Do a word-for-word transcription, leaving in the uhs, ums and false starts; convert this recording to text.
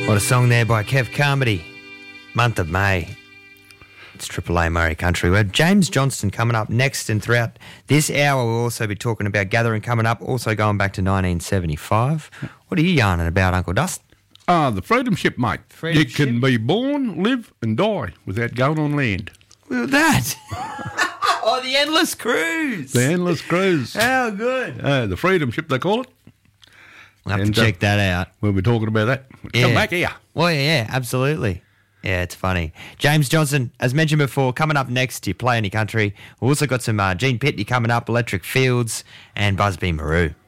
What a song there by Kev Carmody. Month of May. It's Triple A Murray Country. We have James Johnston coming up next, and throughout this hour we'll also be talking about Gathering coming up, also going back to nineteen seventy-five. What are you yarning about, Uncle Dust? Ah, the Freedom Ship, mate. Freedom you can Ship? be born, live and die without going on land. Well, that. Oh, the Endless Cruise. The Endless Cruise. How good. Uh, the Freedom Ship, they call it. We'll have And, to uh, check that out. We'll be talking about that. Yeah. Come back here. Well, yeah, absolutely. Yeah, it's funny. James Johnson, as mentioned before, coming up next, you play any country. We've also got some uh, Gene Pitney coming up, Electric Fields, and Busby Maru.